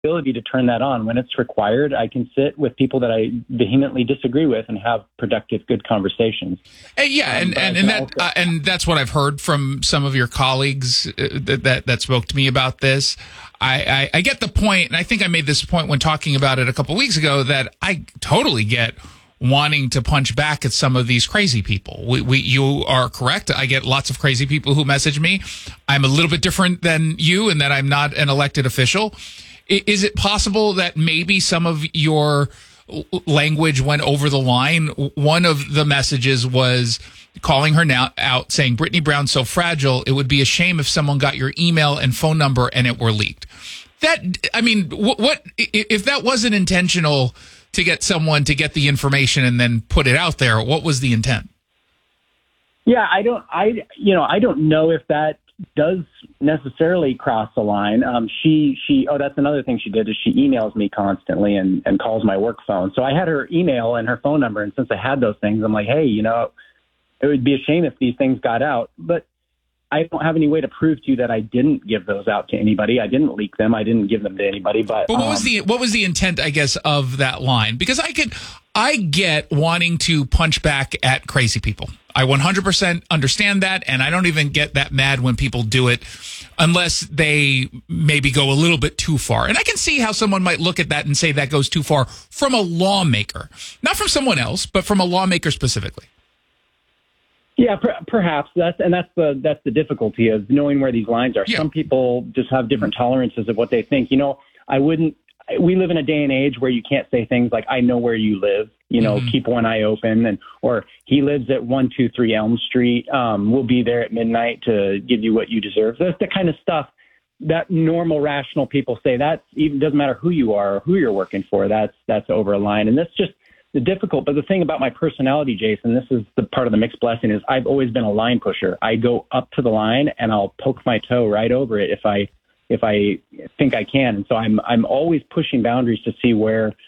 ability to turn that on when it's required. I can sit with people that I vehemently disagree with and have productive, good conversations. And that's what I've heard from some of your colleagues that spoke to me about this. I get the point, and I think I made this point when talking about it a couple weeks ago, that I totally get wanting to punch back at some of these crazy people. You are correct. I get lots of crazy people who message me. I'm a little bit different than you in that I'm not an elected official. Is it possible that maybe some of your language went over the line? One of the messages was calling her now out, saying, Brittany Brown's so fragile, it would be a shame if someone got your email and phone number and it were leaked. What if that wasn't intentional to get someone to get the information and then put it out there? What was the intent? Yeah, I don't know if that does necessarily cross the line. That's another thing she did, is she emails me constantly and calls my work phone. So I had her email and her phone number. And since I had those things, I'm like, hey, it would be a shame if these things got out, but I don't have any way to prove to you that I didn't give those out to anybody. I didn't leak them. I didn't give them to anybody. But what was the intent, I guess, of that line? Because I get wanting to punch back at crazy people. I 100% understand that, and I don't even get that mad when people do it unless they maybe go a little bit too far. And I can see how someone might look at that and say that goes too far from a lawmaker, not from someone else, but from a lawmaker specifically. Yeah, perhaps that's the difficulty of knowing where these lines are. Yeah. Some people just have different tolerances of what they think. We live in a day and age where you can't say things like, I know where you live, keep one eye open, or he lives at 123 Elm Street. We'll be there at midnight to give you what you deserve. That's the kind of stuff that normal, rational people say. That even doesn't matter who you are or who you're working for. That's over a line. And that's just but the thing about my personality, Jason, this is the part of the mixed blessing, is I've always been a line pusher. I go up to the line and I'll poke my toe right over it if I think I can. And so I'm always pushing boundaries to see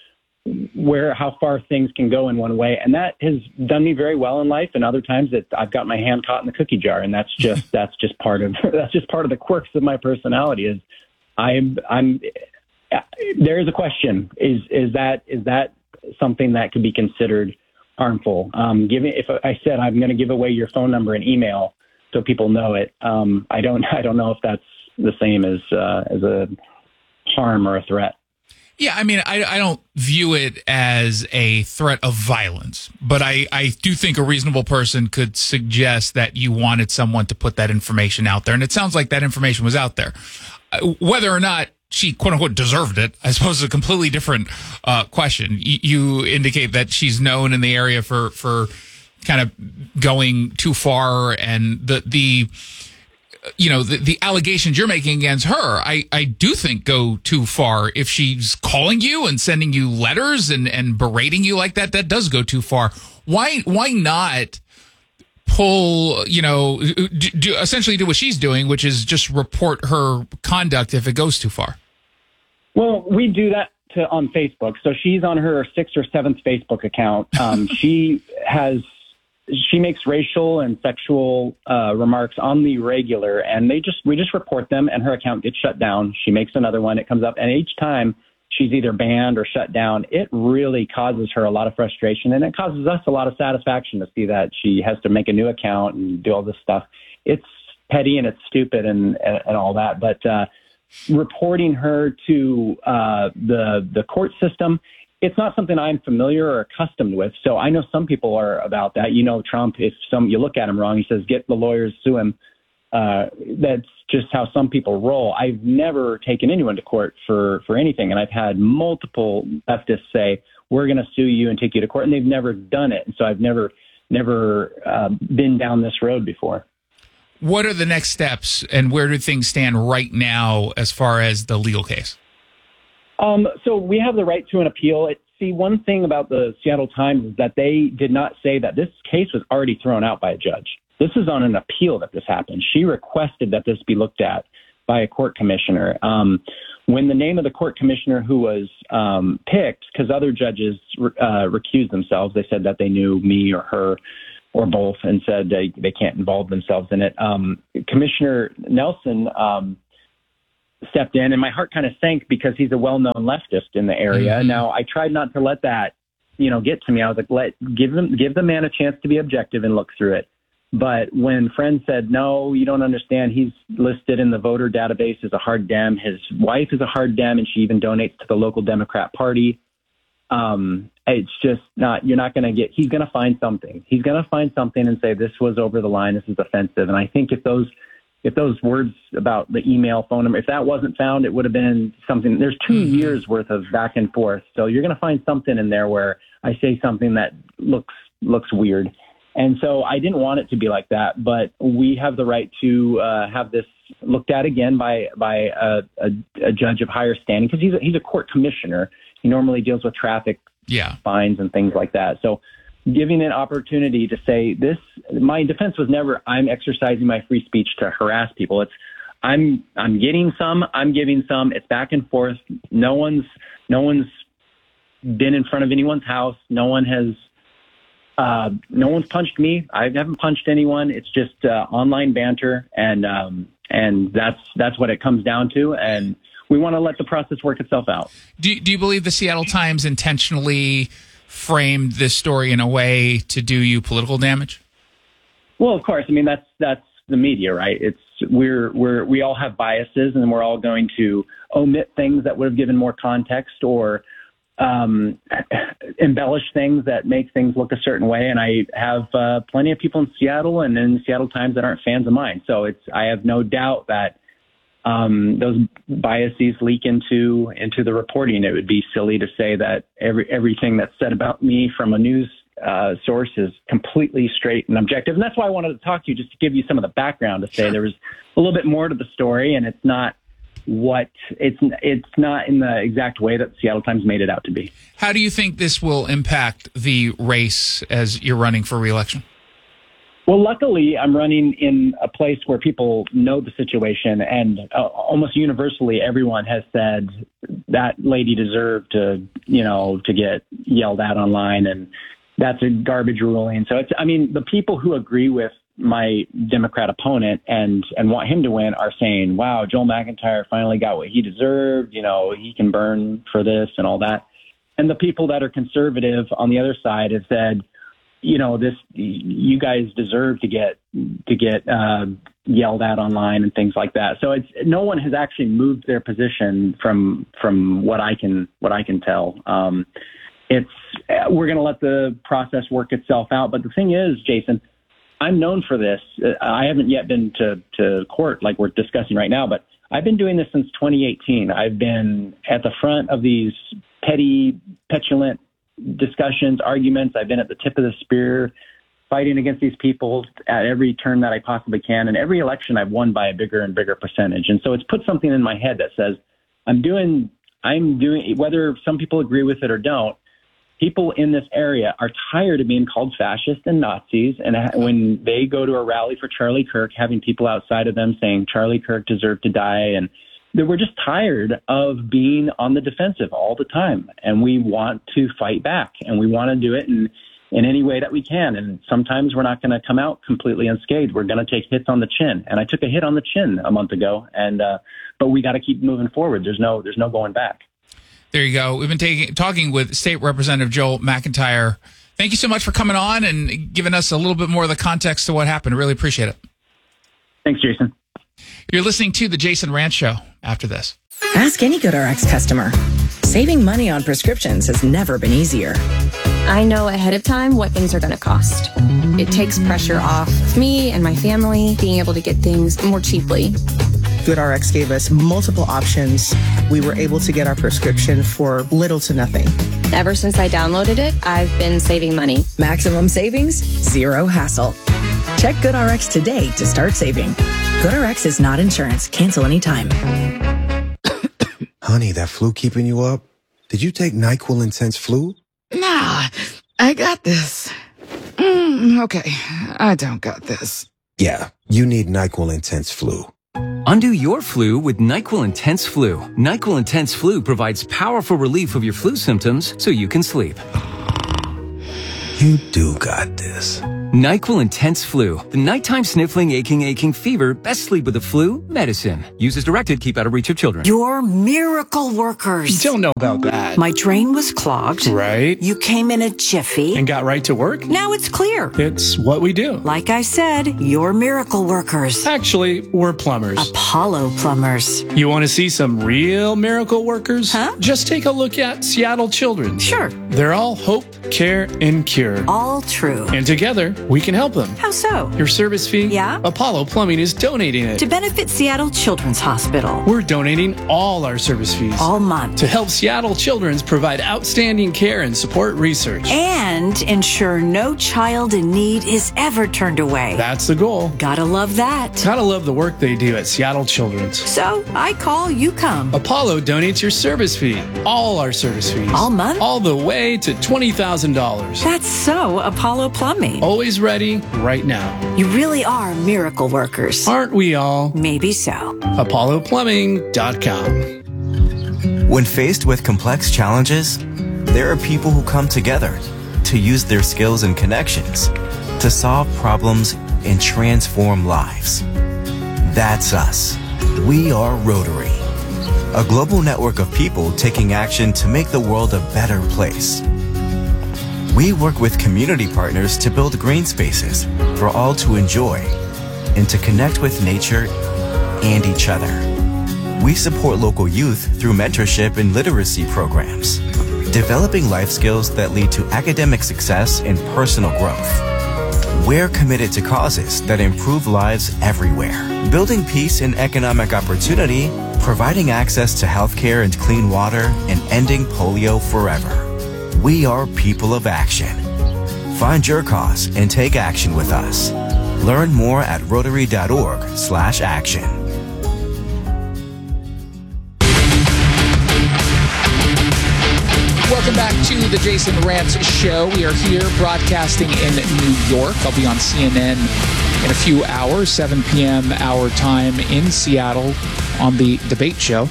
how far things can go in one way. And that has done me very well in life. And other times that I've got my hand caught in the cookie jar. And that's just part of the quirks of my personality. Is there is a question. Is that something that could be considered harmful? If I said I'm going to give away your phone number and email so people know it, I don't know if that's the same as a harm or a threat. Yeah, I don't view it as a threat of violence, but I do think a reasonable person could suggest that you wanted someone to put that information out there, and it sounds like that information was out there. Whether or not she, quote unquote, deserved it, I suppose, is a completely different question. You indicate that she's known in the area for kind of going too far, and the allegations you're making against her, I do think go too far. If she's calling you and sending you letters and berating you like that does go too far. Why not pull, essentially do what she's doing, which is just report her conduct if it goes too far? Well, we do that on Facebook. So she's on her 6th or 7th Facebook account. She makes racial and sexual remarks on the regular, and we just report them, and her account gets shut down. She makes another one, it comes up, and each time she's either banned or shut down. It really causes her a lot of frustration, and it causes us a lot of satisfaction to see that she has to make a new account and do all this stuff. It's petty and it's stupid and all that, but reporting her to the court system, it's not something I'm familiar or accustomed with. So I know some people are about that. Trump, if you look at him wrong, he says, get the lawyers, sue him. That's just how some people roll. I've never taken anyone to court for anything. And I've had multiple leftists say, we're going to sue you and take you to court. And they've never done it. And so I've never been down this road before. What are the next steps, and where do things stand right now as far as the legal case? So we have the right to an appeal. One thing about the Seattle Times is that they did not say that this case was already thrown out by a judge. This is on an appeal that this happened. She requested that this be looked at by a court commissioner. When the name of the court commissioner who was picked, because other judges recused themselves, they said that they knew me or her or both and said they can't involve themselves in it. Commissioner Nelson stepped in, and my heart kind of sank because he's a well-known leftist in the area. Mm-hmm. Now, I tried not to let that, get to me. I was like, give the man a chance to be objective and look through it. But when friends said, no, you don't understand, he's listed in the voter database as a hard Dem. His wife is a hard Dem, and she even donates to the local Democrat Party. It's just not, you're not going to get, he's going to find something. He's going to find something and say, this was over the line, this is offensive. And I think if those words about the email, phone number, if that wasn't found, it would have been something. There's 2 years worth of back and forth. So you're going to find something in there where I say something that looks weird. And so I didn't want it to be like that, but we have the right to have this looked at again by a judge of higher standing, because he's a court commissioner. He normally deals with traffic fines and things like that. So giving an opportunity to say this, my defense was never, I'm exercising my free speech to harass people. It's, I'm getting some, I'm giving some. It's back and forth. No one's been in front of anyone's house. No one's punched me. I haven't punched anyone. It's just online banter, and that's what it comes down to. And we want to let the process work itself out. Do you believe the Seattle Times intentionally framed this story in a way to do you political damage? Well, of course. I mean, that's the media, right? It's we all have biases, and we're all going to omit things that would have given more context, or embellish things that make things look a certain way. And I have plenty of people in Seattle and in the Seattle Times that aren't fans of mine. So I have no doubt that those biases leak into the reporting. It would be silly to say that everything that's said about me from a news source is completely straight and objective. And that's why I wanted to talk to you, just to give you some of the background, to say there was a little bit more to the story, and it's not it's not in the exact way that the Seattle Times made it out to be. How do you think this will impact the race as you're running for re-election? Well, luckily, I'm running in a place where people know the situation, and almost universally, everyone has said that lady deserved to get yelled at online, and that's a garbage ruling. So the people who agree with my Democrat opponent and want him to win are saying, wow, Joel McIntyre finally got what he deserved. He can burn for this and all that. And the people that are conservative on the other side have said, you guys deserve to get yelled at online and things like that. So no one has actually moved their position from what I can tell. We're going to let the process work itself out. But the thing is, Jason, I'm known for this. I haven't yet been to court like we're discussing right now, but I've been doing this since 2018. I've been at the front of these petty, petulant discussions, arguments. I've been at the tip of the spear, fighting against these people at every turn that I possibly can. And every election I've won by a bigger and bigger percentage. And so it's put something in my head that says I'm doing, whether some people agree with it or don't, people in this area are tired of being called fascist and Nazis. And when they go to a rally for Charlie Kirk, having people outside of them saying Charlie Kirk deserved to die. And we're just tired of being on the defensive all the time. And we want to fight back, and we want to do it in any way that we can. And sometimes we're not going to come out completely unscathed. We're going to take hits on the chin. And I took a hit on the chin a month ago. But we got to keep moving forward. There's no going back. There you go. We've been talking with State Representative Joel McIntyre. Thank you so much for coming on and giving us a little bit more of the context to what happened. Really appreciate it. Thanks, Jason. You're listening to The Jason Rantz Show after this. Ask any GoodRx customer. Saving money on prescriptions has never been easier. I know ahead of time what things are going to cost. It takes pressure off me and my family being able to get things more cheaply. GoodRx gave us multiple options. We were able to get our prescription for little to nothing. Ever since I downloaded it, I've been saving money. Maximum savings, zero hassle. Check GoodRx today to start saving. GoodRx is not insurance. Cancel anytime. Honey, that flu keeping you up? Did you take NyQuil Intense Flu? Nah, I got this. Okay, I don't got this. Yeah, you need NyQuil Intense Flu. Undo your flu with NyQuil Intense Flu. NyQuil Intense Flu provides powerful relief of your flu symptoms so you can sleep. You do got this. NyQuil Intense Flu. The nighttime sniffling, aching fever. Best sleep with the flu medicine. Use as directed. Keep out of reach of children. You're miracle workers. Don't know about that. My drain was clogged. Right. You came in a jiffy. And got right to work. Now it's clear. It's what we do. Like I said, you're miracle workers. Actually, we're plumbers. Apollo plumbers. You want to see some real miracle workers? Huh? Just take a look at Seattle Children's. Sure. They're all hope, care, and cure. All true. And together, we can help them. How so? Your service fee? Yeah? Apollo Plumbing is donating it. To benefit Seattle Children's Hospital. We're donating all our service fees. All month. To help Seattle Children's provide outstanding care and support research. And ensure no child in need is ever turned away. That's the goal. Gotta love that. Gotta love the work they do at Seattle Children's. So, I call, you come. Apollo donates your service fee. All our service fees. All month? All the way to $20,000. That's so Apollo Plumbing. Always ready, right now. You really are miracle workers. Aren't we all? Maybe so. ApolloPlumbing.com. When faced with complex challenges, there are people who come together to use their skills and connections to solve problems and transform lives. That's us. We are Rotary, a global network of people taking action to make the world a better place. We work with community partners to build green spaces for all to enjoy and to connect with nature and each other. We support local youth through mentorship and literacy programs, developing life skills that lead to academic success and personal growth. We're committed to causes that improve lives everywhere, building peace and economic opportunity, providing access to healthcare and clean water, and ending polio forever. We are people of action. Find your cause and take action with us. Learn more at Rotary.org/action. Welcome back to the Jason Rantz Show. We are here broadcasting in New York. I'll be on CNN in a few hours, 7 p.m. our time in Seattle on the debate show.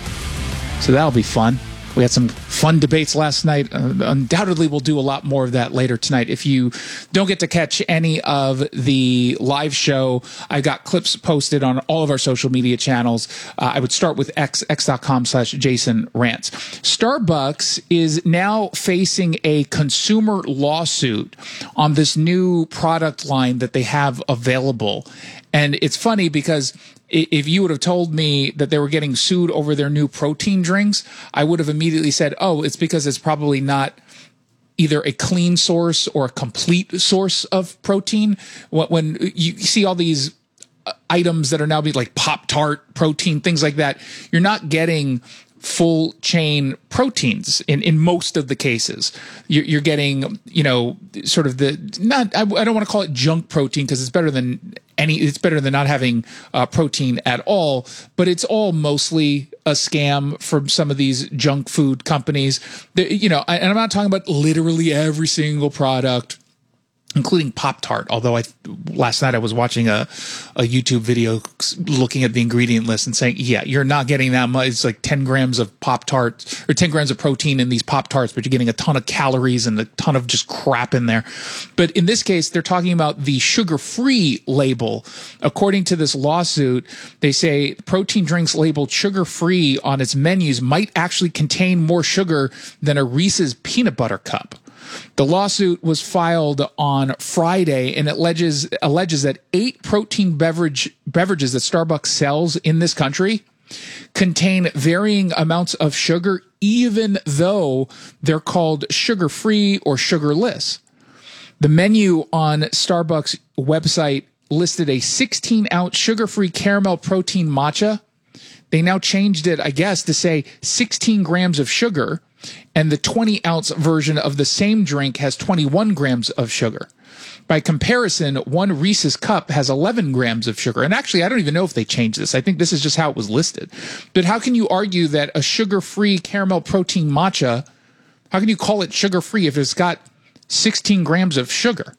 So that'll be fun. We had some fun debates last night. Undoubtedly, we'll do a lot more of that later tonight. If you don't get to catch any of the live show, I've got clips posted on all of our social media channels. I would start with x.com/Jason Rantz. Starbucks is now facing a consumer lawsuit on this new product line that they have available. And it's funny because if you would have told me that they were getting sued over their new protein drinks, I would have immediately said, oh, it's because it's probably not either a clean source or a complete source of protein. When you see all these items that are now being like Pop-Tart protein, things like that, you're not getting full chain proteins in most of the cases. You're getting, sort of I don't want to call it junk protein because it's better than not having protein at all, but it's all mostly a scam from some of these junk food companies. And I'm not talking about literally every single product, including Pop-Tart, although last night I was watching a YouTube video looking at the ingredient list and saying, yeah, you're not getting that much. It's like 10 grams of Pop-Tart or 10 grams of protein in these Pop-Tarts, but you're getting a ton of calories and a ton of just crap in there. But in this case, they're talking about the sugar-free label. According to this lawsuit, they say protein drinks labeled sugar-free on its menus might actually contain more sugar than a Reese's peanut butter cup. The lawsuit was filed on Friday and it alleges that 8 protein beverages that Starbucks sells in this country contain varying amounts of sugar, even though they're called sugar-free or sugarless. The menu on Starbucks' website listed a 16-ounce sugar-free caramel protein matcha. They now changed it, I guess, to say 16 grams of sugar. And the 20-ounce version of the same drink has 21 grams of sugar. By comparison, one Reese's cup has 11 grams of sugar. And actually, I don't even know if they changed this. I think this is just how it was listed. But how can you argue that a sugar-free caramel protein matcha, how can you call it sugar-free if it's got 16 grams of sugar?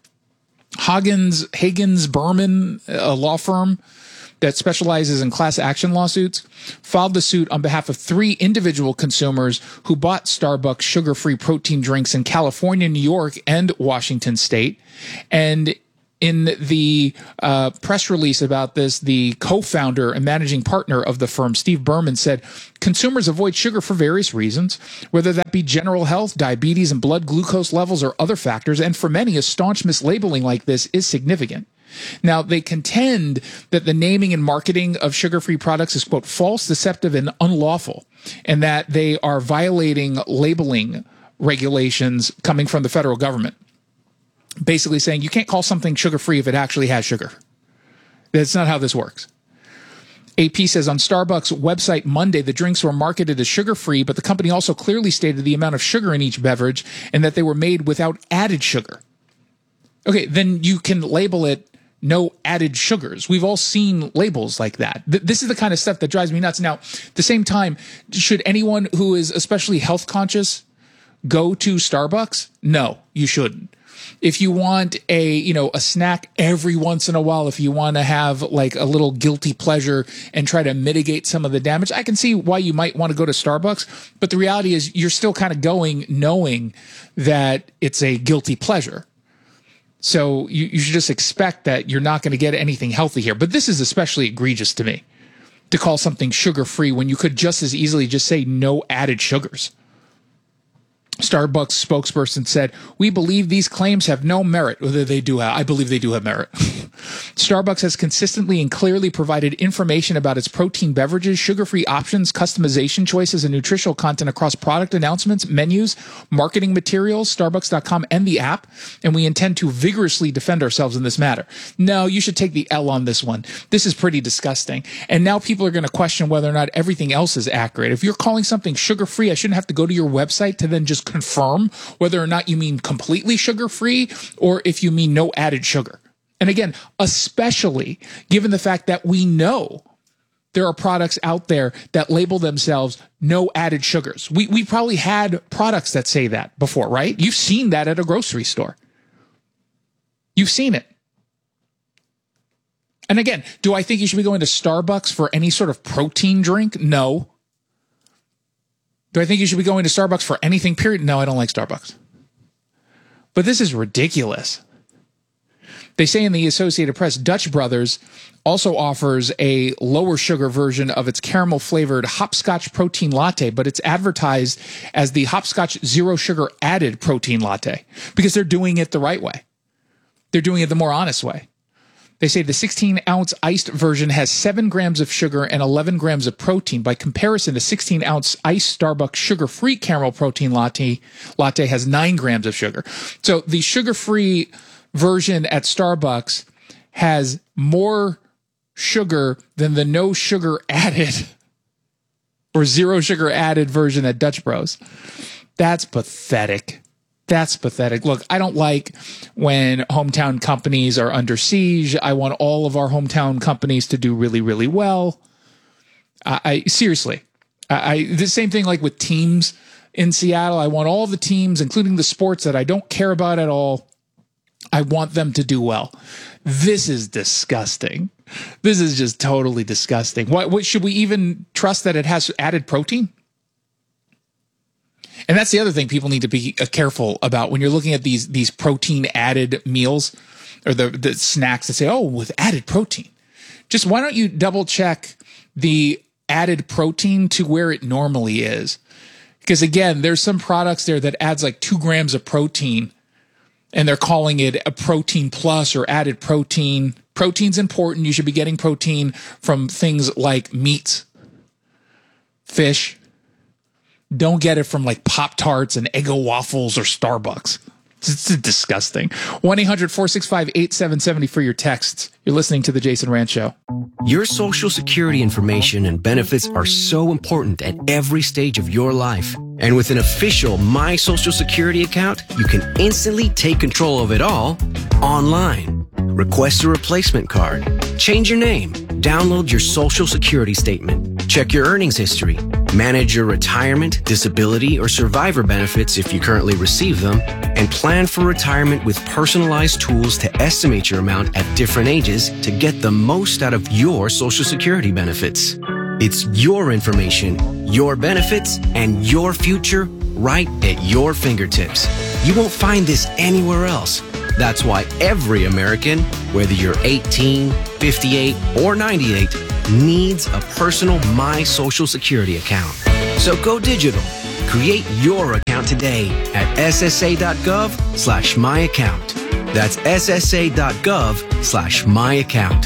Hagens Berman, a law firm that specializes in class action lawsuits, filed the suit on behalf of 3 individual consumers who bought Starbucks sugar-free protein drinks in California, New York, and Washington State. And In the press release about this, the co-founder and managing partner of the firm, Steve Berman, said consumers avoid sugar for various reasons, whether that be general health, diabetes, and blood glucose levels, or other factors. And for many, a staunch mislabeling like this is significant. Now, they contend that the naming and marketing of sugar-free products is, quote, false, deceptive, and unlawful, and that they are violating labeling regulations coming from the federal government, basically saying you can't call something sugar-free if it actually has sugar. That's not how this works. AP says on Starbucks' website Monday, the drinks were marketed as sugar-free, but the company also clearly stated the amount of sugar in each beverage and that they were made without added sugar. Okay, then you can label it no added sugars. We've all seen labels like that. This is the kind of stuff that drives me nuts. Now, at the same time, should anyone who is especially health conscious go to Starbucks? No, you shouldn't. If you want a snack every once in a while, if you want to have like a little guilty pleasure and try to mitigate some of the damage, I can see why you might want to go to Starbucks. But the reality is you're still kind of going knowing that it's a guilty pleasure. So you should just expect that you're not going to get anything healthy here. But this is especially egregious to me, to call something sugar-free when you could just as easily just say no added sugars. Starbucks spokesperson said, "We believe these claims have no merit." Whether they do have, I believe they do have merit. Starbucks has consistently and clearly provided information about its protein beverages, sugar-free options, customization choices, and nutritional content across product announcements, menus, marketing materials, Starbucks.com, and the app, and we intend to vigorously defend ourselves in this matter. No, you should take the L on this one. This is pretty disgusting. And now people are going to question whether or not everything else is accurate. If you're calling something sugar-free, I shouldn't have to go to your website to then just confirm whether or not you mean completely sugar-free or if you mean no added sugar. And again, especially given the fact that we know there are products out there that label themselves no added sugars. We probably had products that say that before, right? You've seen that at a grocery store. You've seen it. And again, do I think you should be going to Starbucks for any sort of protein drink? No. Do I think you should be going to Starbucks for anything, period? No, I don't like Starbucks. But this is ridiculous. They say in the Associated Press, Dutch Brothers also offers a lower sugar version of its caramel flavored hopscotch protein latte, but it's advertised as the hopscotch zero sugar added protein latte because they're doing it the right way. They're doing it the more honest way. They say the 16-ounce iced version has 7 grams of sugar and 11 grams of protein. By comparison, the 16-ounce iced Starbucks sugar-free caramel protein latte has 9 grams of sugar. So the sugar-free version at Starbucks has more sugar than the no sugar added or zero sugar added version at Dutch Bros. That's pathetic. That's pathetic. Look, I don't like when hometown companies are under siege. I want all of our hometown companies to do really, really well. Seriously, the same thing like with teams in Seattle. I want all the teams, including the sports that I don't care about at all, I want them to do well. This is disgusting. This is just totally disgusting. What should we even trust that it has added protein? And that's the other thing people need to be careful about when you're looking at these protein added meals or the snacks that say, oh, with added protein. Just why don't you double check the added protein to where it normally is? Because again, there's some products there that adds like 2 grams of protein and they're calling it a protein plus or added protein. Protein's important. You should be getting protein from things like meats, fish. Don't get it from like Pop-Tarts and Eggo waffles or Starbucks. It's disgusting. 1-800-465-8770 for your texts. You're listening to The Jason Rantz Show. Your Social Security information and benefits are so important at every stage of your life. And with an official My Social Security account, you can instantly take control of it all online. Request a replacement card. Change your name. Download your Social Security statement. Check your earnings history. Manage your retirement, disability, or survivor benefits if you currently receive them. And plan for retirement with personalized tools to estimate your amount at different ages to get the most out of your Social Security benefits. It's your information, your benefits, and your future right at your fingertips. You won't find this anywhere else. That's why every American, whether you're 18, 58, or 98, needs a personal My Social Security account. So go digital. Create your account today at ssa.gov/myaccount. That's ssa.gov/myaccount.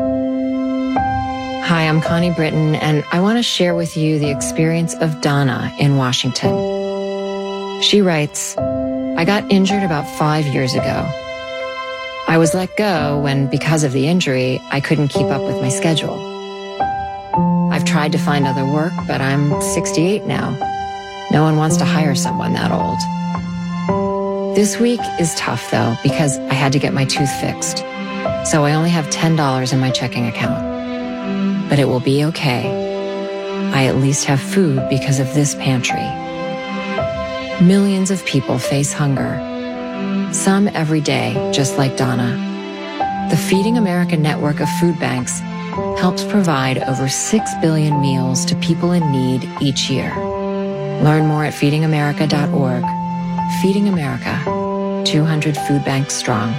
Hi, I'm Connie Britton, and I want to share with you the experience of Donna in Washington. She writes, I got injured about 5 years ago. I was let go when, because of the injury, I couldn't keep up with my schedule. I've tried to find other work, but I'm 68 now. No one wants to hire someone that old. This week is tough, though, because I had to get my tooth fixed. So I only have $10 in my checking account. But it will be okay. I at least have food because of this pantry. Millions of people face hunger. Some every day, just like Donna. The Feeding America network of food banks helps provide over 6 billion meals to people in need each year. Learn more at feedingamerica.org. Feeding America, 200 food banks strong.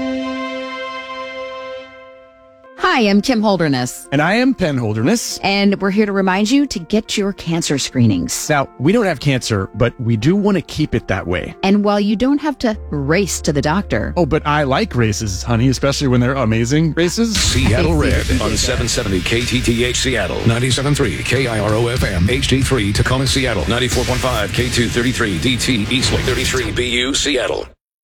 Hi, I'm Kim Holderness. And I am Penn Holderness. And we're here to remind you to get your cancer screenings. Now, we don't have cancer, but we do want to keep it that way. And while you don't have to race to the doctor. Oh, but I like races, honey, especially when they're amazing races. Seattle Red on 770 KTTH Seattle, 97.3 KIRO FM, HD3 Tacoma Seattle, 94.5 K233 DT Eastlake, 33 BU Seattle.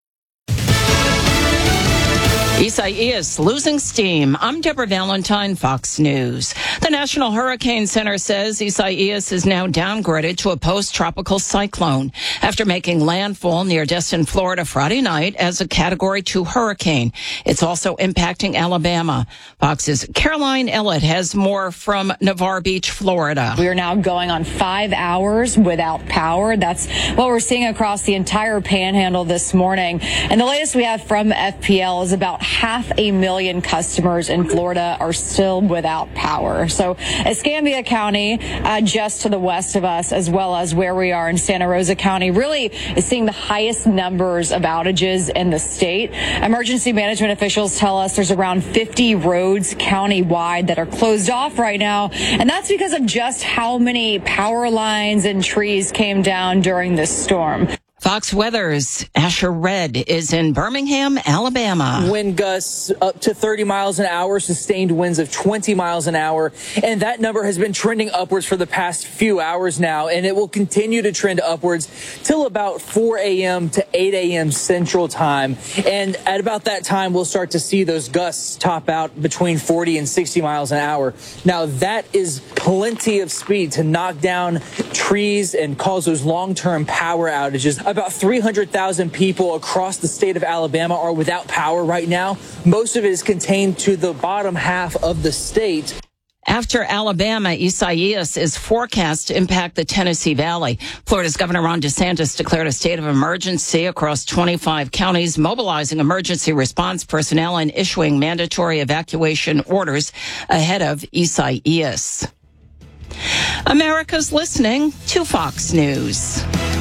Isaias losing steam. I'm Deborah Valentine, Fox News. The National Hurricane Center says Isaias is now downgraded to a post-tropical cyclone after making landfall near Destin, Florida Friday night as a Category 2 hurricane. It's also impacting Alabama. Fox's Caroline Ellett has more from Navarre Beach, Florida. We are now going on 5 hours without power. That's what we're seeing across the entire panhandle this morning. And the latest we have from FPL is about 500,000 customers in Florida are still without power. So Escambia County, just to the west of us, as well as where we are in Santa Rosa County, really is seeing the highest numbers of outages in the state. Emergency management officials tell us there's around 50 roads county-wide that are closed off right now, and that's because of just how many power lines and trees came down during this storm. Fox Weather's Asher Red is in Birmingham, Alabama. Wind gusts up to 30 miles an hour, sustained winds of 20 miles an hour. And that number has been trending upwards for the past few hours now. And it will continue to trend upwards till about 4 a.m. to 8 a.m. Central Time. And at about that time, we'll start to see those gusts top out between 40 and 60 miles an hour. Now, that is plenty of speed to knock down trees and cause those long-term power outages. About 300,000 people across the state of Alabama are without power right now. Most of it is contained to the bottom half of the state. After Alabama, Isaias is forecast to impact the Tennessee Valley. Florida's Governor Ron DeSantis declared a state of emergency across 25 counties, mobilizing emergency response personnel and issuing mandatory evacuation orders ahead of Isaias. America's listening to Fox News.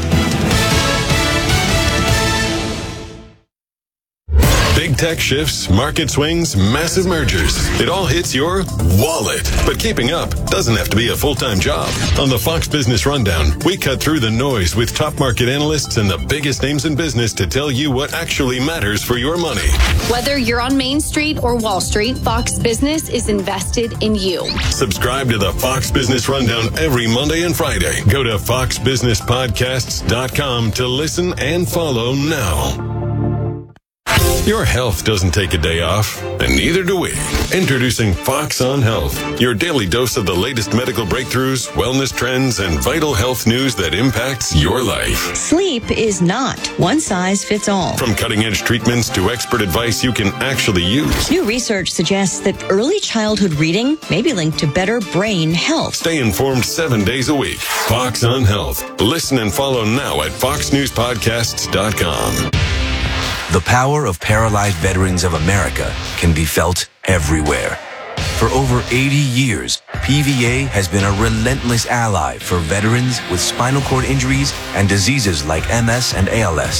Big tech shifts, market swings, massive mergers. It all hits your wallet. But keeping up doesn't have to be a full-time job. On the Fox Business Rundown, we cut through the noise with top market analysts and the biggest names in business to tell you what actually matters for your money. Whether you're on Main Street or Wall Street, Fox Business is invested in you. Subscribe to the Fox Business Rundown every Monday and Friday. Go to foxbusinesspodcasts.com to listen and follow now. Your health doesn't take a day off, and neither do we. Introducing Fox on Health, your daily dose of the latest medical breakthroughs, wellness trends, and vital health news that impacts your life. Sleep is not one size fits all. From cutting-edge treatments to expert advice you can actually use. New research suggests that early childhood reading may be linked to better brain health. Stay informed 7 days a week. Fox on Health. Listen and follow now at foxnewspodcasts.com. The power of paralyzed veterans of America can be felt everywhere. For over 80 years, PVA has been a relentless ally for veterans with spinal cord injuries and diseases like MS and ALS.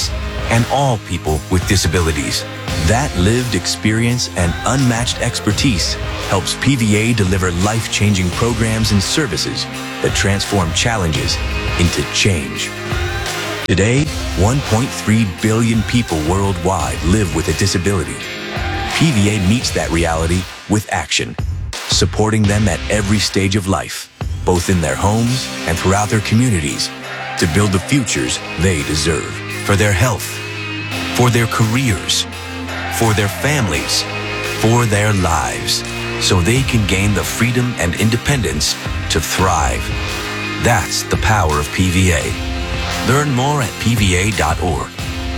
and all people with disabilities. That lived experience and unmatched expertise helps PVA deliver life-changing programs and services that transform challenges into change. Today, 1.3 billion people worldwide live with a disability. PVA meets that reality with action, supporting them at every stage of life, both in their homes and throughout their communities, to build the futures they deserve for their health, for their careers, for their families, for their lives, so they can gain the freedom and independence to thrive. That's the power of PVA. Learn more at PVA.org.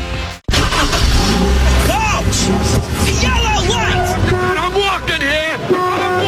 Folks! Yellow light! I'm walking here! I'm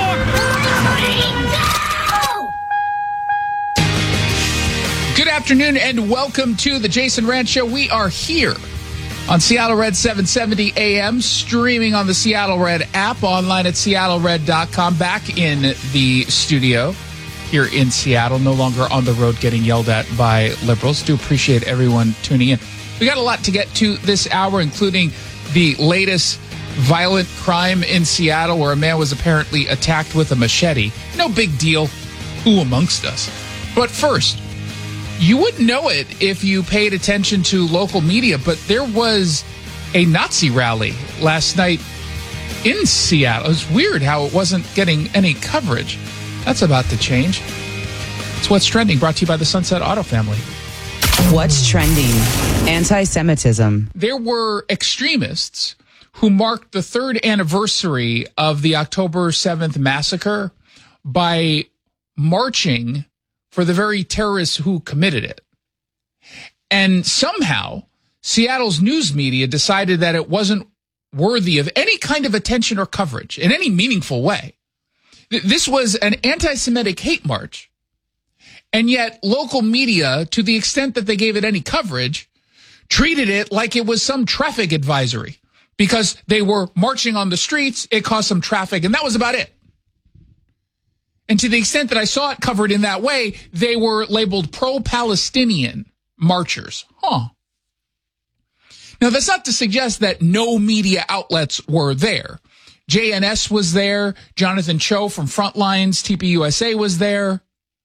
walking! Good afternoon and welcome to the Jason Rant Show. We are here on Seattle Red 770 AM, streaming on the Seattle Red app, online at seattlered.com, back in the studio here in Seattle, no longer on the road getting yelled at by liberals. Do appreciate everyone tuning in. We got a lot to get to this hour, including the latest violent crime in Seattle where a man was apparently attacked with a machete. No big deal. Who amongst us? But first, you wouldn't know it if you paid attention to local media, but there was a Nazi rally last night in Seattle. It was weird how it wasn't getting any coverage. That's about to change. It's What's Trending, brought to you by the Sunset Auto family. What's trending? Anti-Semitism. There were extremists who marked the third anniversary of the October 7th massacre by marching for the very terrorists who committed it. And somehow, Seattle's news media decided that it wasn't worthy of any kind of attention or coverage in any meaningful way. This was an anti-Semitic hate march. And yet local media, to the extent that they gave it any coverage, treated it like it was some traffic advisory because they were marching on the streets. It caused some traffic, and that was about it. And to the extent that I saw it covered in that way, they were labeled pro-Palestinian marchers. Now, that's not to suggest that no media outlets were there. JNS was there. Jonathan Cho from Frontlines, TPUSA was there.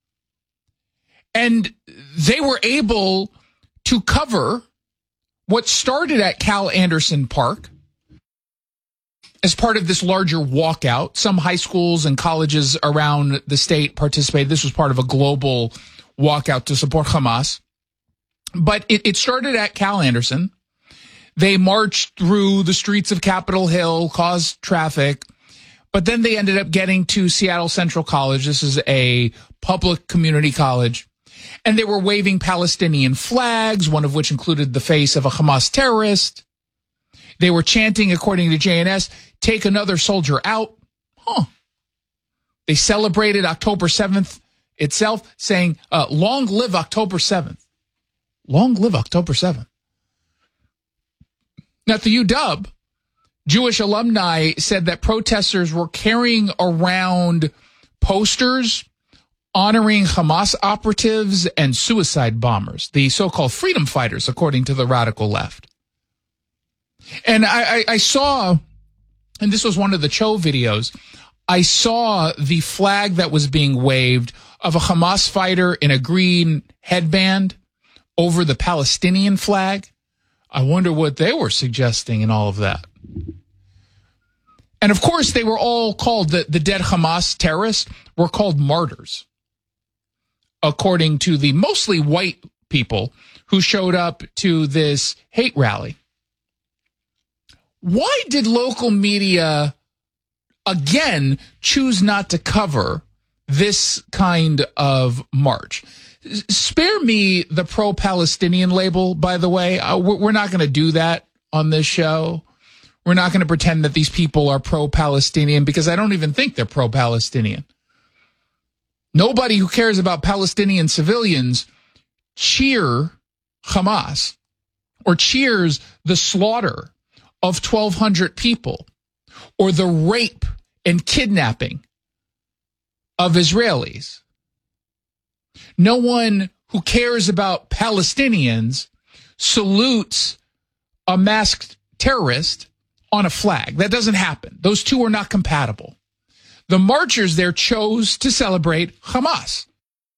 And they were able to cover what started at Cal Anderson Park as part of this larger walkout. Some high schools and colleges around the state participated. This was part of a global walkout to support Hamas. But it started at Cal Anderson. They marched through the streets of Capitol Hill, caused traffic, but then they ended up getting to Seattle Central College. This is a public community college, and they were waving Palestinian flags, one of which included the face of a Hamas terrorist. They were chanting, according to JNS, "Take another soldier out." They celebrated October 7th itself, saying, long live October 7th. Long live October 7th. Now, at the UW, Jewish alumni said that protesters were carrying around posters honoring Hamas operatives and suicide bombers, the so-called freedom fighters, according to the radical left. And I saw, and this was one of the Cho videos, I saw the flag that was being waved of a Hamas fighter in a green headband over the Palestinian flag. I wonder what they were suggesting in all of that. And of course, they were all called, the dead Hamas terrorists were called martyrs, according to the mostly white people who showed up to this hate rally. Why did local media, again, choose not to cover this kind of march? Spare me the pro-Palestinian label, by the way. We're not going to do that on this show. We're not going to pretend that these people are pro-Palestinian because I don't even think they're pro-Palestinian. Nobody who cares about Palestinian civilians cheer Hamas or cheers the slaughter of 1,200 people or the rape and kidnapping of Israelis. No one who cares about Palestinians salutes a masked terrorist on a flag. That doesn't happen. Those two are not compatible. The marchers there chose to celebrate Hamas.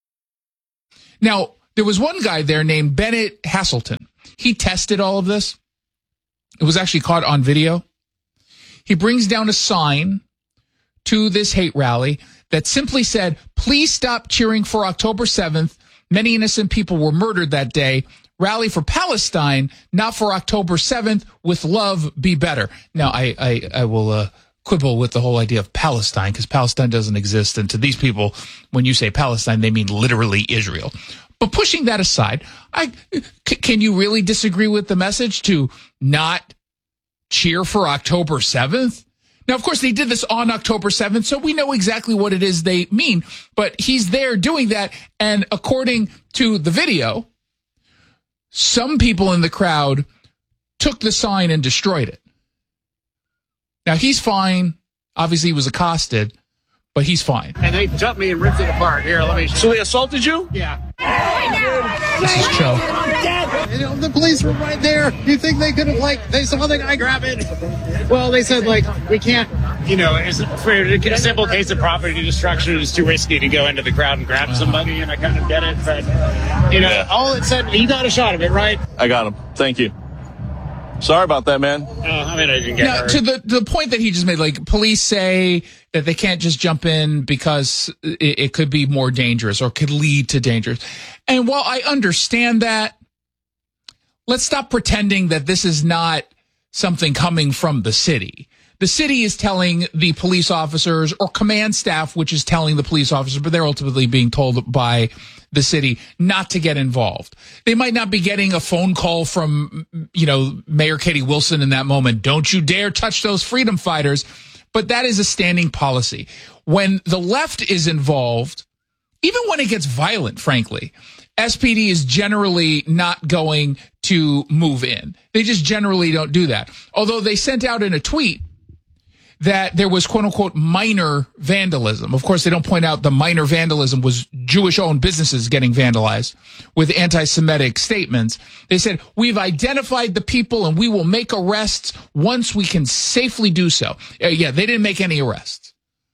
Now, there was one guy there named Bennett Hasselton. He tested all of this. It was actually caught on video. He brings down a sign to this hate rally that simply said, "Please stop cheering for October 7th. Many innocent people were murdered that day. Rally for Palestine, not for October 7th. With love, be better." Now, I will quibble with the whole idea of Palestine, because Palestine doesn't exist. And to these people, when you say Palestine, they mean literally Israel. But pushing that aside, can you really disagree with the message to not cheer for October 7th? Now, of course, they did this on October 7th, so we know exactly what it is they mean. But he's there doing that, and according to the video, some people in the crowd took the sign and destroyed it. Now, he's fine. Obviously, he was accosted, but he's fine. And they jumped me and ripped it apart. Here, let me show you. So they assaulted you? Yeah. This is Joe. You know, the police were right there. You think they could have, they saw the guy grab it? Well, they said, we can't, it's for a simple case of property destruction, it's too risky to go into the crowd and grab somebody, and I kind of get it. But, all it said, you got a shot of it, right? I got him. Thank you. Sorry about that, man. I didn't get hurt. To the point that he just made, police say that they can't just jump in because it could be more dangerous or could lead to dangers. And while I understand that, let's stop pretending that this is not something coming from the city. The city is telling the police officers, or command staff, which is telling the police officers, but they're ultimately being told by the city not to get involved. They might not be getting a phone call from, Mayor Katie Wilson in that moment. Don't you dare touch those freedom fighters. But that is a standing policy. When the left is involved, even when it gets violent, frankly, SPD is generally not going to move in. They just generally don't do that. Although they sent out in a tweet that there was, quote unquote, minor vandalism. Of course, they don't point out the minor vandalism was Jewish-owned businesses getting vandalized with anti-Semitic statements. They said, "We've identified the people and we will make arrests once we can safely do so." Yeah, they didn't make any arrests.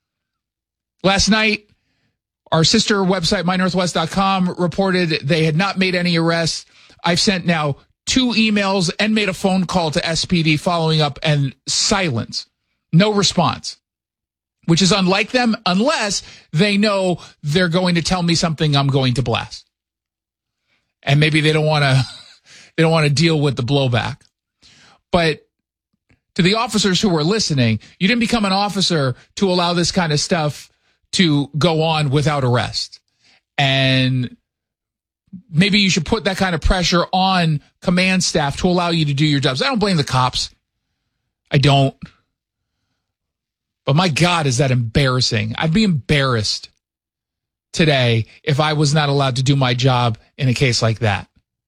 Last night, our sister website, mynorthwest.com, reported they had not made any arrests. I've sent now 2 emails and made a phone call to SPD following up, and silence. No response, which is unlike them, unless they know they're going to tell me something I'm going to blast. And maybe they don't want to deal with the blowback. But to the officers who are listening, you didn't become an officer to allow this kind of stuff to go on without arrest. And maybe you should put that kind of pressure on command staff to allow you to do your jobs. I don't blame the cops. I don't. But my God, is that embarrassing. I'd be embarrassed today if I was not allowed to do my job in a case like that.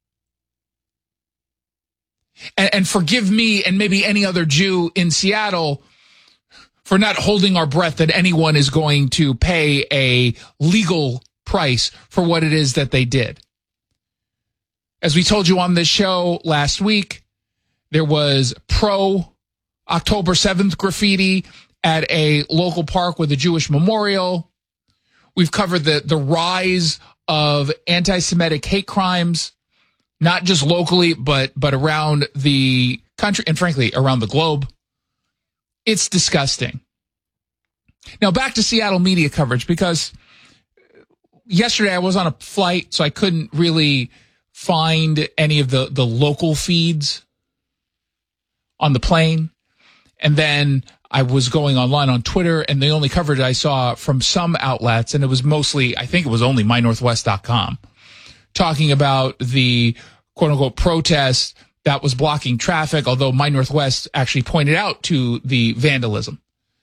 And forgive me and maybe any other Jew in Seattle for not holding our breath that anyone is going to pay a legal price for what it is that they did. As we told you on this show last week, there was pro-October 7th graffiti at a local park with a Jewish memorial. We've covered the rise of anti-Semitic hate crimes, not just locally, but around the country and, frankly, around the globe. It's disgusting. Now, back to Seattle media coverage, because yesterday I was on a flight, so I couldn't really find any of the local feeds on the plane. And then I was going online on Twitter, and the only coverage I saw from some outlets, and it was mostly, I think it was only mynorthwest.com, talking about the quote-unquote protest that was blocking traffic, although My Northwest actually pointed out to the vandalism.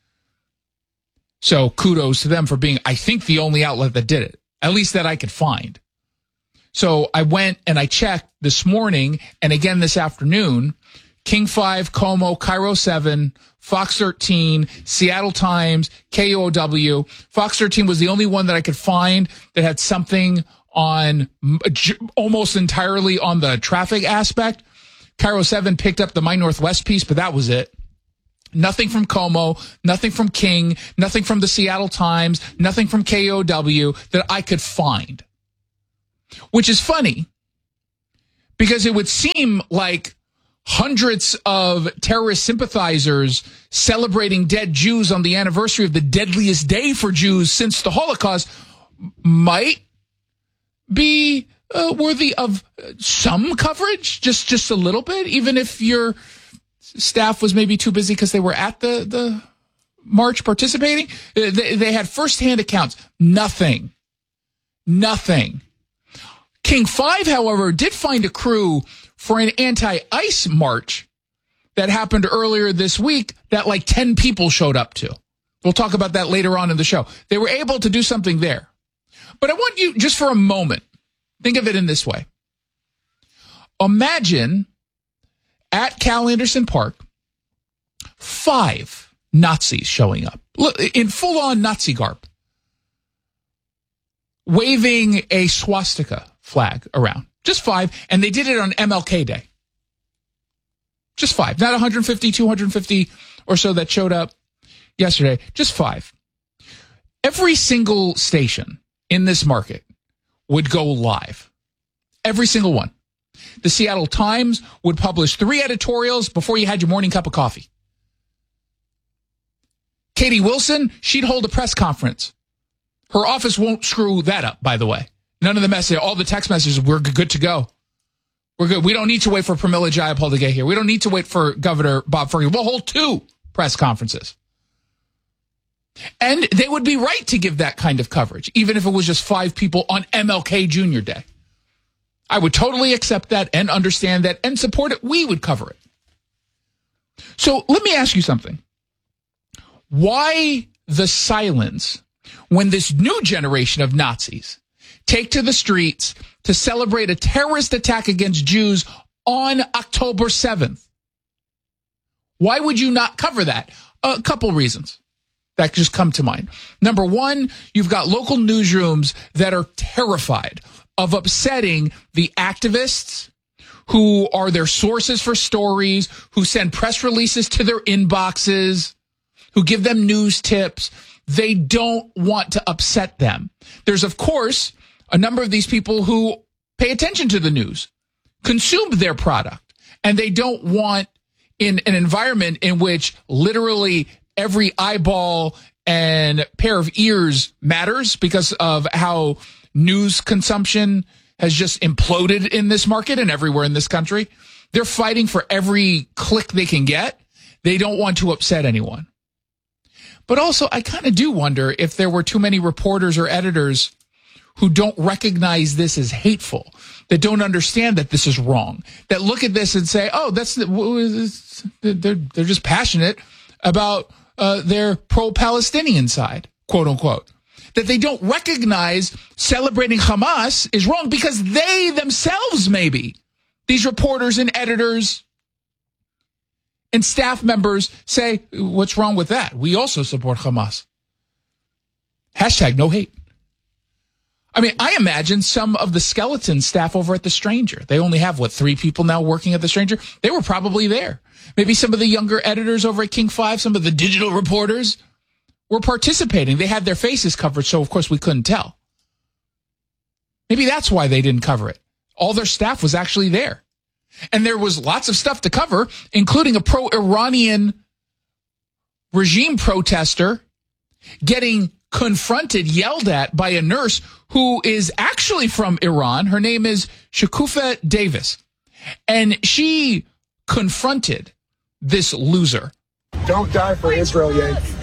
So kudos to them for being, I think, the only outlet that did it, at least that I could find. So I went and I checked this morning, and again this afternoon, King 5, Como, Cairo 7, Fox 13, Seattle Times, KOW. Fox 13 was the only one that I could find that had something on almost entirely on the traffic aspect. Cairo 7 picked up the My Northwest piece, but that was it. Nothing from Como, nothing from King, nothing from the Seattle Times, nothing from KOW that I could find. Which is funny, because it would seem like hundreds of terrorist sympathizers celebrating dead Jews on the anniversary of the deadliest day for Jews since the Holocaust might be worthy of some coverage, just a little bit, even if your staff was maybe too busy because they were at the march participating. They had firsthand accounts. Nothing. King 5, however, did find a crew for an anti-ICE march that happened earlier this week that like 10 people showed up to. We'll talk about that later on in the show. They were able to do something there. But I want you, just for a moment, think of it in this way. Imagine at Cal Anderson Park, 5 Nazis showing up in full-on Nazi garb, waving a swastika flag around. Just 5, and they did it on MLK Day. Just 5, not 150, 250 or so that showed up yesterday. Just 5. Every single station in this market would go live. Every single one. The Seattle Times would publish 3 editorials before you had your morning cup of coffee. Katie Wilson, she'd hold a press conference. Her office won't screw that up, by the way. None of the messages, all the text messages, we're good to go. We're good. We don't need to wait for Pramila Jayapal to get here. We don't need to wait for Governor Bob Ferguson. We'll hold 2 press conferences. And they would be right to give that kind of coverage, even if it was just 5 people on MLK Jr. Day. I would totally accept that and understand that and support it. We would cover it. So let me ask you something. Why the silence when this new generation of Nazis take to the streets to celebrate a terrorist attack against Jews on October 7th? Why would you not cover that? A couple reasons that just come to mind. Number one, you've got local newsrooms that are terrified of upsetting the activists who are their sources for stories, who send press releases to their inboxes, who give them news tips. They don't want to upset them. There's, of course, a number of these people who pay attention to the news, consume their product, and they don't want in an environment in which literally every eyeball and pair of ears matters because of how news consumption has just imploded in this market and everywhere in this country. They're fighting for every click they can get. They don't want to upset anyone. But also, I kind of do wonder if there were too many reporters or editors who don't recognize this as hateful, that don't understand that this is wrong, that look at this and say, oh, they're just passionate about their pro-Palestinian side, quote unquote. That they don't recognize celebrating Hamas is wrong because they themselves, maybe, these reporters and editors and staff members say, what's wrong with that? We also support Hamas. Hashtag no hate. I mean, I imagine some of the skeleton staff over at The Stranger. They only have, 3 people now working at The Stranger? They were probably there. Maybe some of the younger editors over at King 5, some of the digital reporters were participating. They had their faces covered, so of course we couldn't tell. Maybe that's why they didn't cover it. All their staff was actually there. And there was lots of stuff to cover, including a pro-Iranian regime protester getting confronted, yelled at by a nurse who is actually from Iran. Her name is Shakufa Davis. And she confronted this loser. Don't die for Israel, Yanks.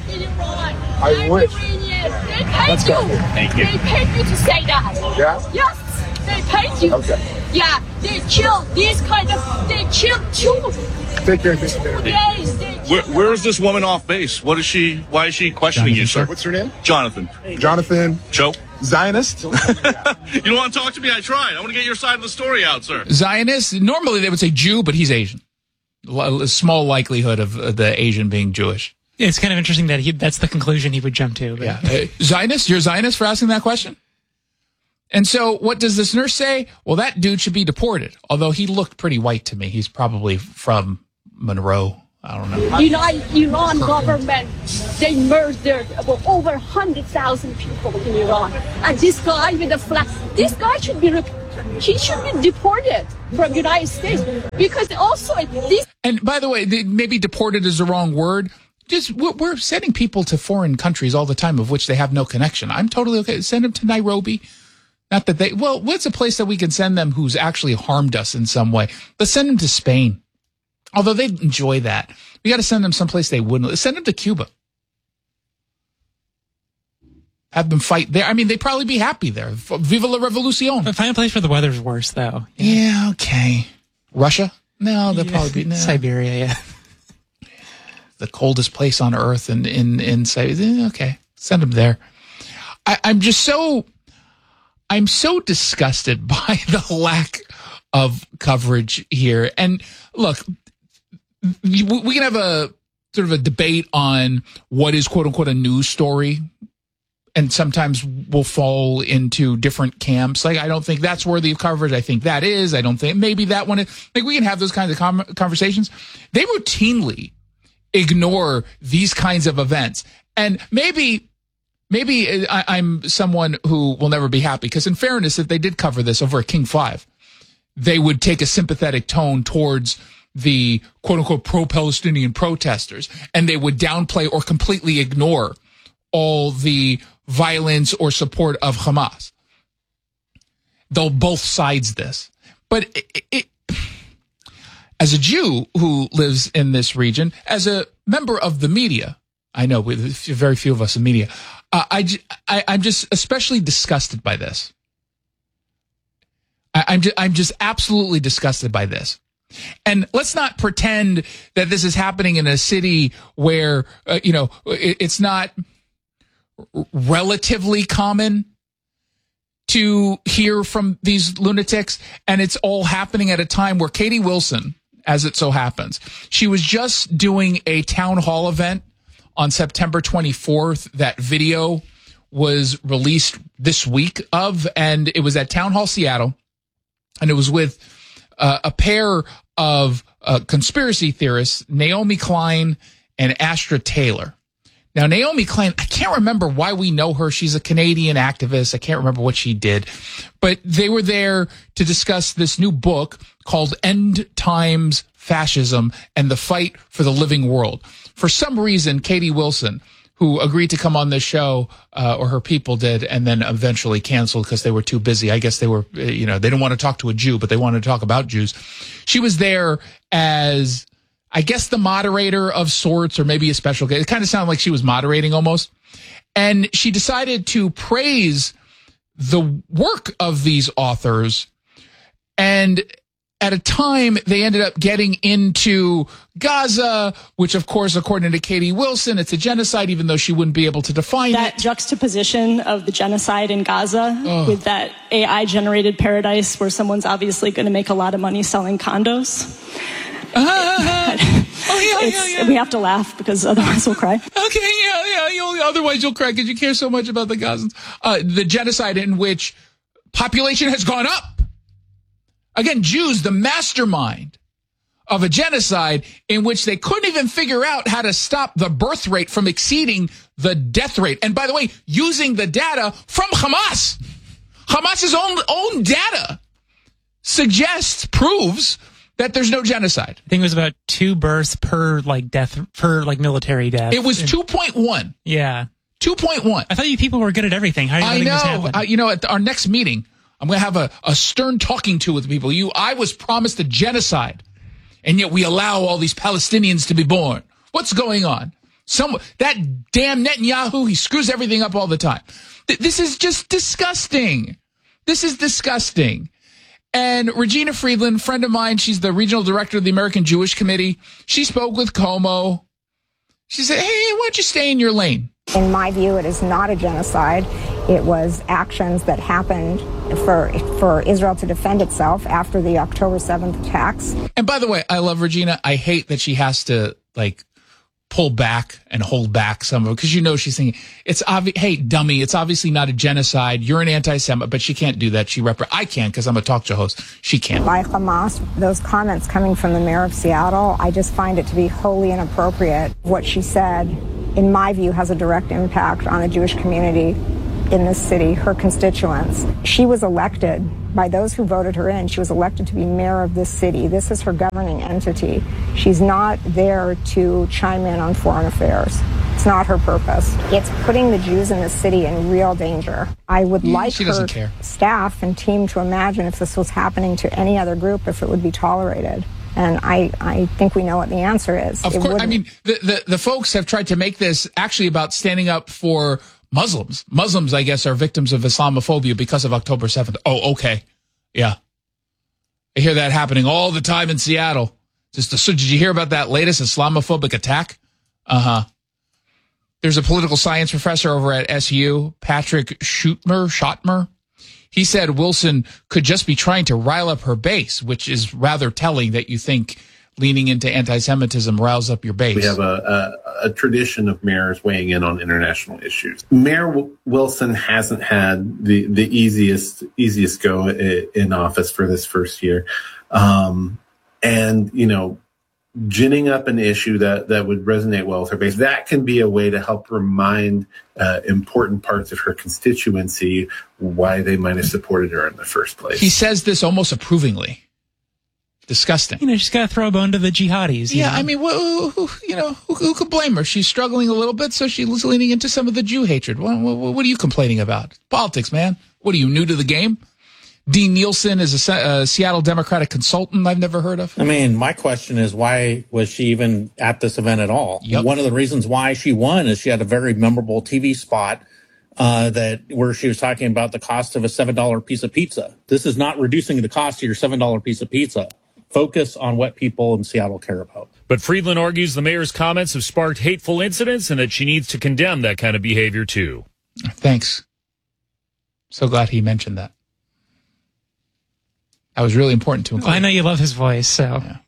I wish. Let's go. Thank you. They paid you to say that. Yeah? Yes, they paid you. Okay. Yeah, they kill this kind of, they kill too. Take care of this interview. Yes, Where is this woman off base? Why is she questioning you, sir? What's her name? Jonathan. Jonathan. Joe? Zionist? You don't want to talk to me? I tried. I want to get your side of the story out, sir. Zionist? Normally they would say Jew, but he's Asian. A small likelihood of the Asian being Jewish. It's kind of interesting that that's the conclusion he would jump to. But. Yeah. Zionist? You're a Zionist for asking that question? And so what does this nurse say? Well, that dude should be deported. Although he looked pretty white to me. He's probably from Monroe. I don't know. Iran government, they murdered over 100,000 people in Iran. And this guy with the flag, this guy should be deported from United States. Because also this... And by the way, maybe deported is the wrong word. Just we're sending people to foreign countries all the time of which they have no connection. I'm totally okay. Send them to Nairobi. Not that they, well, what's a place that we can send them who's actually harmed us in some way? Let's send them to Spain. Although they'd enjoy that. We got to send them someplace they wouldn't. Send them to Cuba. Have them fight there. I mean, they'd probably be happy there. Viva la revolucion. But find a place where the weather's worse, though. Yeah, okay. Russia? No, they'll probably be... No. Siberia, yeah. The coldest place on earth in Siberia. Okay, send them there. I'm so disgusted by the lack of coverage here. And look, we can have a sort of a debate on what is quote unquote a news story. And sometimes we'll fall into different camps. Like, I don't think that's worthy of coverage. I think that is. I don't think maybe that one is. Like, we can have those kinds of conversations. They routinely ignore these kinds of events. And maybe I'm someone who will never be happy, because in fairness, if they did cover this over at King 5, they would take a sympathetic tone towards the quote-unquote pro-Palestinian protesters, and they would downplay or completely ignore all the violence or support of Hamas. They'll both sides this. But as a Jew who lives in this region, as a member of the media, I know very few of us in media, I'm just especially disgusted by this. I'm just absolutely disgusted by this. And let's not pretend that this is happening in a city where, it's not relatively common to hear from these lunatics. And it's all happening at a time where Katie Wilson, as it so happens, she was just doing a town hall event on September 24th. That video was released this week and it was at Town Hall Seattle, and it was with a pair of conspiracy theorists, Naomi Klein and Astra Taylor. Now, Naomi Klein, I can't remember why we know her. She's a Canadian activist. I can't remember what she did, but they were there to discuss this new book called End Times Fascism and the Fight for the Living World. For some reason, Katie Wilson, who agreed to come on this show, or her people did, and then eventually canceled because they were too busy. I guess they were, they didn't want to talk to a Jew, but they wanted to talk about Jews. She was there as, I guess, the moderator of sorts, or maybe a special guest. It kind of sounded like she was moderating almost. And she decided to praise the work of these authors. And at a time, they ended up getting into Gaza, which, of course, according to Katie Wilson, it's a genocide, even though she wouldn't be able to define that juxtaposition of the genocide in Gaza with that AI-generated paradise where someone's obviously going to make a lot of money selling condos. We have to laugh because otherwise we'll cry. Okay, yeah. Otherwise you'll cry because you care so much about the Gazans. The genocide in which population has gone up. Again, Jews, the mastermind of a genocide in which they couldn't even figure out how to stop the birth rate from exceeding the death rate. And by the way, using the data from Hamas. Hamas's own data proves that there's no genocide. I think it was about 2 births per military death. It was 2.1. Yeah. 2.1. I thought you people were good at everything. How are you letting this happen? At our next meeting, I'm going to have a stern talking to with people. I was promised a genocide, and yet we allow all these Palestinians to be born. What's going on? That damn Netanyahu, he screws everything up all the time. This is just disgusting. This is disgusting. And Regina Friedland, friend of mine, she's the regional director of the American Jewish Committee. She spoke with Como. She said, hey, why don't you stay in your lane? In my view, it is not a genocide. It was actions that happened for Israel to defend itself after the October 7th attacks. And by the way, I love Regina. I hate that she has to, pull back and hold back some of it, because she's thinking, it's obvious, hey, dummy, it's obviously not a genocide. You're an anti-Semite, but she can't do that. I can, because I'm a talk show host. She can't. By Hamas, those comments coming from the mayor of Seattle, I just find it to be wholly inappropriate. What she said, in my view, has a direct impact on the Jewish community in this city, her constituents. She was elected by those who voted her in. She was elected to be mayor of this city. This is her governing entity. She's not there to chime in on foreign affairs. It's not her purpose. It's putting the Jews in this city in real danger. I would like her staff and team to imagine if this was happening to any other group, if it would be tolerated. And I think we know what the answer is. Of course, I mean, the folks have tried to make this actually about standing up for Muslims. Muslims, I guess, are victims of Islamophobia because of October 7th. Oh, okay. Yeah. I hear that happening all the time in Seattle. So did you hear about that latest Islamophobic attack? Uh-huh. There's a political science professor over at SU, Patrick Schottmer. He said Wilson could just be trying to rile up her base, which is rather telling that you think leaning into anti-Semitism riles up your base. We have a tradition of mayors weighing in on international issues. Mayor Wilson hasn't had the easiest go in office for this first year. And, ginning up an issue that would resonate well with her base, that can be a way to help remind important parts of her constituency why they might have supported her in the first place. He says this almost approvingly. Disgusting. She's got to throw a bone to the jihadis. Yeah, I mean, who could blame her? She's struggling a little bit, so she's leaning into some of the Jew hatred. What are you complaining about? Politics, man. What are you, new to the game? Dean Nielsen is a Seattle Democratic consultant I've never heard of. I mean, my question is, why was she even at this event at all? Yep. One of the reasons why she won is she had a very memorable TV spot where she was talking about the cost of a $7 piece of pizza. This is not reducing the cost of your $7 piece of pizza. Focus on what people in Seattle care about. But Friedland argues the mayor's comments have sparked hateful incidents and that she needs to condemn that kind of behavior too. Thanks. So glad he mentioned that. That was really important to him. Well, I know you love his voice, so. Yeah.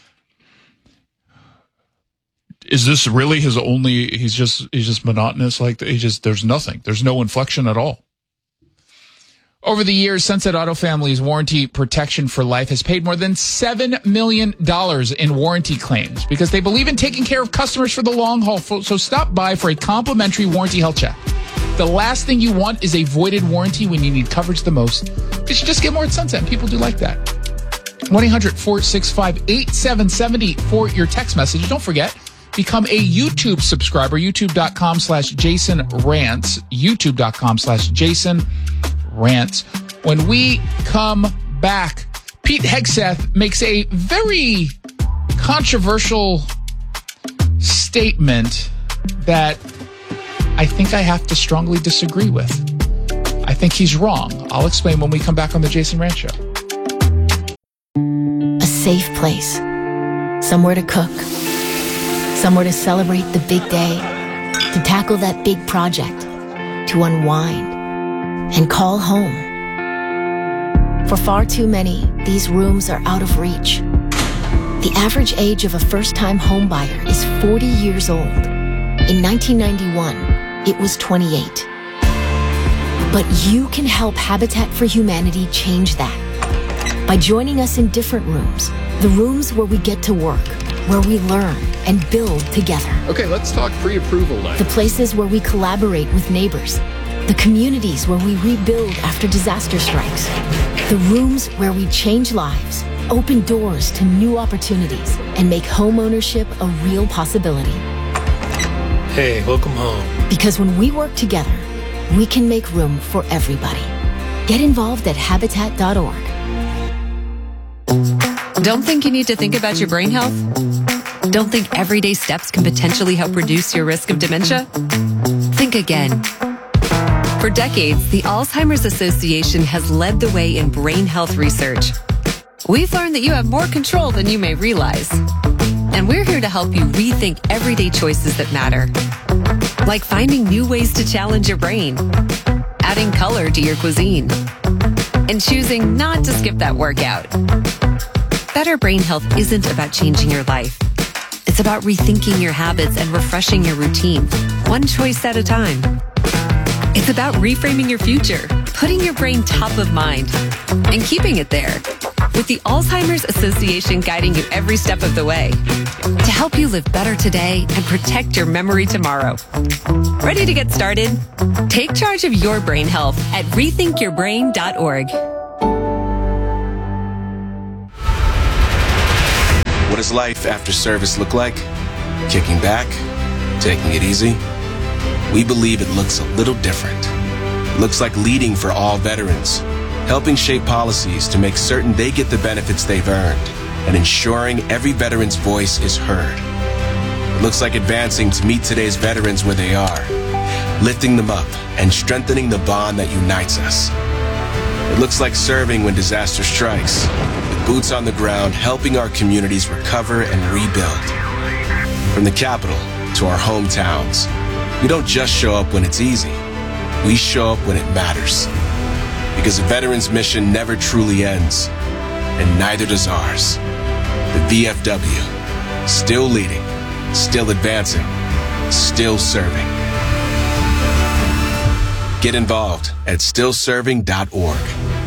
Is this really his only, he's just monotonous like that? There's nothing. There's no inflection at all. Over the years, Sunset Auto Family's warranty protection for life has paid more than $7 million in warranty claims because they believe in taking care of customers for the long haul. So stop by for a complimentary warranty health check. The last thing you want is a voided warranty when you need coverage the most, because you just get more at Sunset, and people do like that. 1-800-465-8770 for your text message. Don't forget, become a YouTube subscriber, youtube.com/Jason Rants, youtube.com/Jason Rants. When we come back, Pete Hegseth makes a very controversial statement that I think I have to strongly disagree with. I think he's wrong. I'll explain when we come back on the Jason Rant Show. A safe place. Somewhere to cook. Somewhere to celebrate the big day. To tackle that big project. To unwind. And call home. For far too many, these rooms are out of reach. The average age of a first-time home buyer is 40 years old. In 1991, it was 28. But you can help Habitat for Humanity change that by joining us in different rooms. The rooms where we get to work, where we learn and build together. Okay, let's talk pre-approval now. The places where we collaborate with neighbors. The communities where we rebuild after disaster strikes. The rooms where we change lives, open doors to new opportunities, and make home ownership a real possibility. Hey, welcome home. Because when we work together, we can make room for everybody. Get involved at Habitat.org. Don't think you need to think about your brain health? Don't think everyday steps can potentially help reduce your risk of dementia? Think again. For decades, the Alzheimer's Association has led the way in brain health research. We've learned that you have more control than you may realize. And we're here to help you rethink everyday choices that matter. Like finding new ways to challenge your brain, adding color to your cuisine, and choosing not to skip that workout. Better brain health isn't about changing your life. It's about rethinking your habits and refreshing your routine, one choice at a time. It's about reframing your future, putting your brain top of mind, and keeping it there. With the Alzheimer's Association guiding you every step of the way to help you live better today and protect your memory tomorrow. Ready to get started? Take charge of your brain health at rethinkyourbrain.org. What does life after service look like? Kicking back? Taking it easy? We believe it looks a little different. It looks like leading for all veterans, helping shape policies to make certain they get the benefits they've earned, and ensuring every veteran's voice is heard. It looks like advancing to meet today's veterans where they are, lifting them up and strengthening the bond that unites us. It looks like serving when disaster strikes, with boots on the ground helping our communities recover and rebuild. From the capital to our hometowns, we don't just show up when it's easy. We show up when it matters. Because a veteran's mission never truly ends, and neither does ours. The VFW, still leading, still advancing, still serving. Get involved at stillserving.org.